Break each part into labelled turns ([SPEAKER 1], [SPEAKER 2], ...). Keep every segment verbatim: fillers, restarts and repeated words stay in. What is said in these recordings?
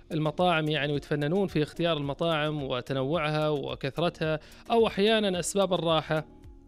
[SPEAKER 1] المطاعم يعني ويتفننون في اختيار المطاعم وتنوعها وكثرتها، أو أحيانا أسباب الراحة،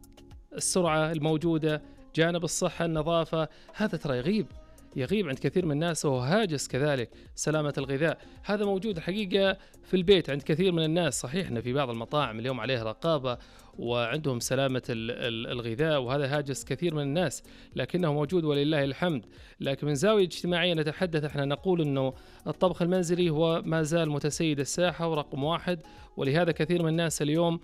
[SPEAKER 1] السرعة الموجودة، جانب الصحة، النظافة، هذا ترى يغيب يغيب عند كثير من الناس، وهو هاجس كذلك. سلامة الغذاء هذا موجود الحقيقة في البيت عند كثير من الناس. صحيح أن في بعض المطاعم اليوم عليها رقابة وعندهم سلامة الغذاء، وهذا هاجس كثير من الناس، لكنه موجود ولله الحمد. لكن من زاوية اجتماعية نتحدث، احنا نقول أنه الطبخ المنزلي هو ما زال متسيد الساحة ورقم واحد، ولهذا كثير من الناس اليوم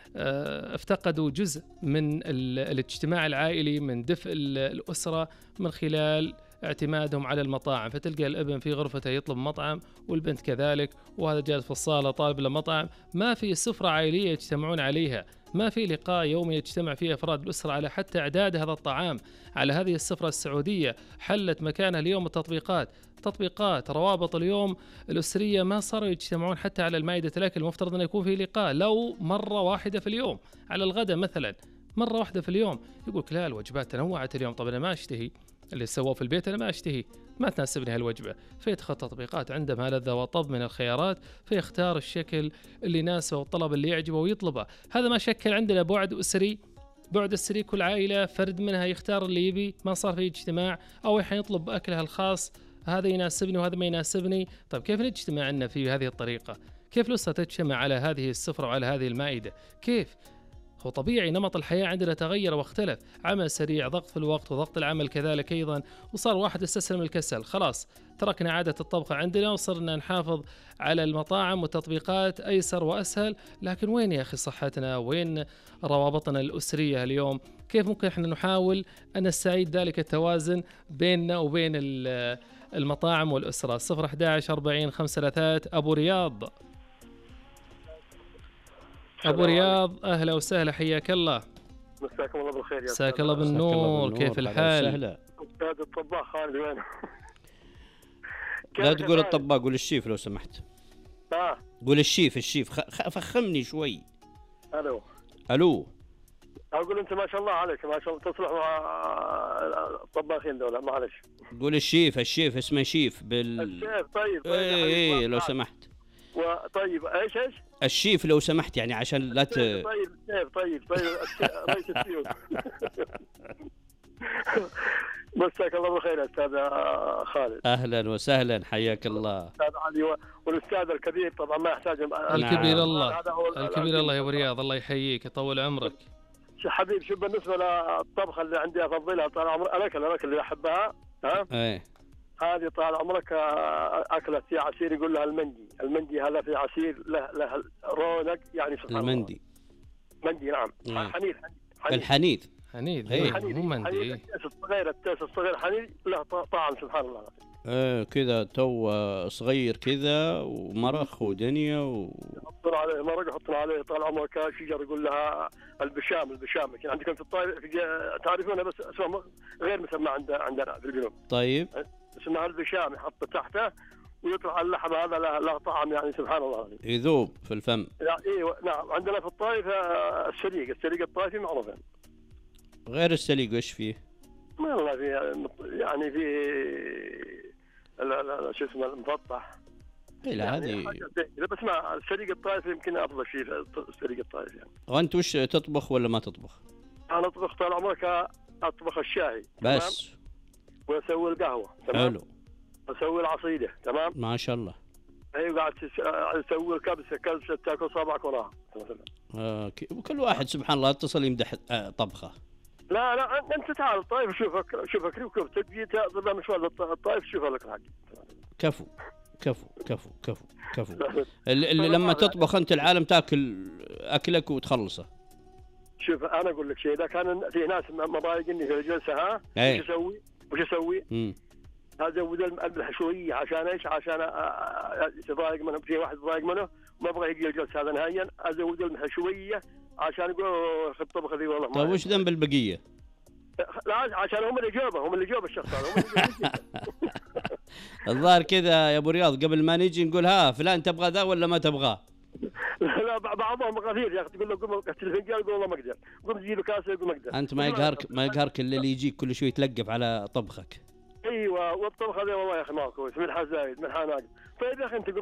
[SPEAKER 1] افتقدوا جزء من الاجتماع العائلي، من دفء الأسرة، من خلال اعتمادهم على المطاعم. فتلقى الابن في غرفته يطلب مطعم، والبنت كذلك، وهذا جالس في الصالة طالب له مطعم. ما في سفرة عائلية يجتمعون عليها، ما في لقاء يومي يجتمع فيه أفراد الأسرة على حتى إعداد هذا الطعام على هذه السفرة السعودية. حلت مكانها اليوم التطبيقات، تطبيقات روابط اليوم الأسرية، ما صاروا يجتمعون حتى على المائدة الأكل. المفترض أن يكون في لقاء لو مرة واحدة في اليوم على الغداء مثلا، مرة واحدة في اليوم. يقول لا الوجبات تنوعت اليوم، طب أنا ما أشتهي اللي سووه في البيت، أنا ما أشتهي، ما تناسبني هالوجبة. فيدخل تطبيقات عنده ما لذ وطب من الخيارات، فيختار الشكل اللي يناسبه والطلب اللي يعجبه ويطلبه. هذا ما شكل عندنا بعد أسري، بعد أسري كل عائلة فرد منها يختار اللي يبي، ما صار في اجتماع، أو يطلب أكلها الخاص، هذا يناسبني وهذا ما يناسبني. طيب كيف نجتمع عنا في هذه الطريقة؟ كيف الأسرة تجتمع على هذه السفرة وعلى هذه المائدة؟ كيف؟ هو طبيعي نمط الحياة عندنا تغير واختلف، عمل سريع، ضغط في الوقت وضغط العمل كذلك أيضا، وصار واحد استسلم الكسل، خلاص تركنا عادة الطبخ عندنا وصرنا نحافظ على المطاعم والتطبيقات أيسر وأسهل. لكن وين يا أخي صحتنا؟ وين روابطنا الأسرية اليوم؟ كيف ممكن احنا نحاول أن نستعيد ذلك التوازن بيننا وبين المطاعم والأسرة؟ صفر أحد عشر أربعين خمسة ثلاثات. أبو رياض، أبو رياض أهلا وسهلا، حياك الله.
[SPEAKER 2] مساكم الله بالخير يا
[SPEAKER 1] مساك الله بالنور، كيف الحال؟
[SPEAKER 2] أستاذ الطباخ خالد وينه؟
[SPEAKER 3] لا تقول الطباخ، قول الشيف لو سمحت.
[SPEAKER 2] آه
[SPEAKER 3] قول الشيف، الشيف خ... فخمني شوي.
[SPEAKER 2] ألو
[SPEAKER 3] ألو،
[SPEAKER 2] أقول أنت ما شاء الله عليك، ما شاء الله تصلح مع الطباخين دولة، معلش.
[SPEAKER 3] قول الشيف، الشيف اسمه شيف بال
[SPEAKER 2] الشيف. طيب طيب
[SPEAKER 3] ايه ايه لو سمحت.
[SPEAKER 2] وطيب ايش ايش
[SPEAKER 3] الشيف لو سمحت، يعني عشان لا ت...
[SPEAKER 2] طيب طيب طيب طيب رئيس السيوف. مساك الله بالخير يا استاذ خالد.
[SPEAKER 3] اهلا وسهلا، حياك الله.
[SPEAKER 2] استاذ علي والاستاذ الكبير طبعا ما يحتاج.
[SPEAKER 1] الكبير الله، الكبير الله يا ابو رياض، الله يحييك يطول عمرك.
[SPEAKER 2] حبيب شو بالنسبه للطبخه اللي عندي افضلها، طال عمرك الاكل الاكل اللي احبها، ها
[SPEAKER 3] ايه
[SPEAKER 2] هذه طال عمرك أكلة في عصير يقول لها المندي. المندي هذا في عصير له له رونق يعني سبحان الله.
[SPEAKER 3] المندي
[SPEAKER 2] مندي نعم. حنيذ
[SPEAKER 3] الحنيذ
[SPEAKER 1] حنيذ
[SPEAKER 3] ايه
[SPEAKER 1] مو مندي.
[SPEAKER 2] التاس الصغير، التاس الصغير حنيذ له طعم سبحان الله.
[SPEAKER 3] ايه كذا تو صغير كذا ومرخ ودنيا و...
[SPEAKER 2] يحطون عليه مرق، يحطون عليه طال عمرك شجر يقول لها البشام. البشام لكن عندكم في الطائف تعرفونها بس اسمها غير مسمى عندنا في الجنوب.
[SPEAKER 3] طيب
[SPEAKER 2] اسمها البشام، يحط تحته ويطلع اللحم هذا له, له طعم يعني سبحان الله،
[SPEAKER 3] يذوب في الفم.
[SPEAKER 2] ايوه نعم. عندنا في الطائف السليق، السليق الطائفي معروف.
[SPEAKER 3] غير السليق وش فيه؟
[SPEAKER 2] والله في يعني في لا لا شو اسمه المفطح.
[SPEAKER 3] اي لا هذه
[SPEAKER 2] يعني بس ما السليق الطائفي يمكن افضل شيء في السليق الطائفي يعني.
[SPEAKER 3] وانت وش تطبخ ولا ما تطبخ؟
[SPEAKER 2] انا اطبخ طال عمرك، اطبخ الشاي
[SPEAKER 3] بس
[SPEAKER 2] تمام؟ واسوي القهوه تمام.
[SPEAKER 3] حلو.
[SPEAKER 2] اسوي العصيده تمام ما
[SPEAKER 3] شاء الله.
[SPEAKER 2] ايوه قاعد تسوي الكبسه، كبسه تاكل صابعك وراها مثلا.
[SPEAKER 3] آه وكل واحد سبحان الله اتصل يمدح آه طبخه.
[SPEAKER 2] لا لا انت تعال الطائف شوفك شوفك كيف تجي تقضي مشوار الطائف شوف لك الحق.
[SPEAKER 3] كفو كفو كفو كفو كفو. اللي لما تطبخ انت العالم تاكل اكلك وتخلصه.
[SPEAKER 2] شوف انا اقول لك شيء، اذا كان في ناس مضايقني في الجلسه ها
[SPEAKER 3] ايه.
[SPEAKER 2] وش اسوي؟ وش اسوي؟
[SPEAKER 3] امم
[SPEAKER 2] ازود الملح شويه عشان ايش؟ عشان يتضايق منه، في واحد يتضايق منه ما ابغى يجي الجلسه هذا نهائيا، ازود الملح شويه عشان يقول الطبخه ذي والله.
[SPEAKER 3] طيب وش ذنب البقيه؟
[SPEAKER 2] لا عشان هم اللي جابوا، هم اللي جابوا الشخص هذا.
[SPEAKER 3] الظاهر كذا يا ابو رياض قبل ما نيجي نقول ها فلان تبغى ذا ولا ما تبغاه؟
[SPEAKER 2] لا بعضهم غفير يا اخي، تقول له قوم اغسل الفنجان يقول والله ما اقدر، قوم تجيب له كاسه يقول ما اقدر.
[SPEAKER 3] انت ما يقهرك ما يقهرك اللي يجيك كل شوي يتلقف على طبخك.
[SPEAKER 2] ايوه والطبخ هذا والله يا اخي ما كويس، ملحه زايد ملحه ناقص. طيب يا اخي انت